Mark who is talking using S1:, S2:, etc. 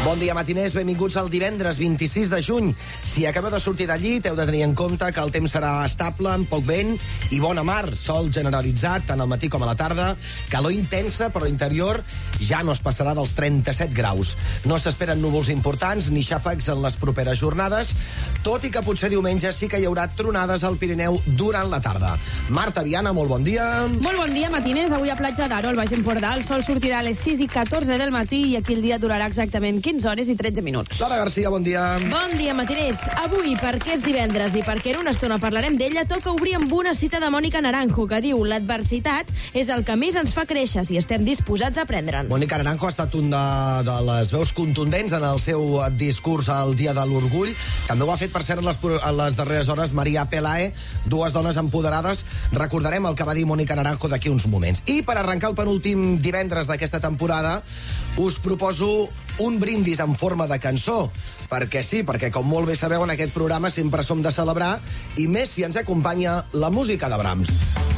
S1: Bon dia, matiners. Benvinguts al divendres 26 de juny. Si acabeu de sortir del llit, heu de tenir en compte que el temps serà estable, amb poc vent i bona mar. Sol generalitzat, tant al matí com a la tarda. Calor intensa, però l'interior ja no es passarà dels 37 graus. No s'esperen núvols importants ni xàfecs en les properes jornades, tot i que potser diumenge sí que hi haurà tronades al Pirineu durant la tarda. Marta Viana, molt bon dia.
S2: Molt bon dia, matiners. Avui a Platja d'Aro, al Baix Empordà, el sol sortirà a les 6:14 del matí i aquí el dia durarà exactament 15 hores i 13 minuts.
S1: Laura Garcia, bon dia.
S2: Bon dia, matiners. Avui, perquè és divendres i perquè en una estona parlarem d'ella, toca obrir amb una cita de Mònica Naranjo, que diu: l'adversitat és el que més ens fa créixer si estem disposats a aprendre'n.
S1: Mònica Naranjo ha estat un de les veus contundents en el seu discurs al Dia de l'Orgull. També ho ha fet, per cert, en les darreres hores Maria Pelae, dues dones empoderades. Recordarem el que va dir Mònica Naranjo d'aquí uns moments. I per arrencar el penúltim divendres d'aquesta temporada, us proposo un brindis en forma de cançó. Perquè sí, perquè com molt bé sabeu, en aquest programa sempre som de celebrar, i més si ens acompanya la música de Brahms.